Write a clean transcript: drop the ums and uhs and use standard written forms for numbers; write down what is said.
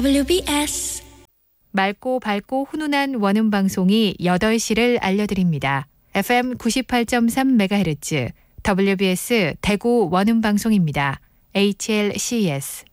WBS 맑고 밝고 훈훈한 원음 방송이 8시를 알려드립니다. FM 98.3MHz WBS 대구 원음 방송입니다. HLCS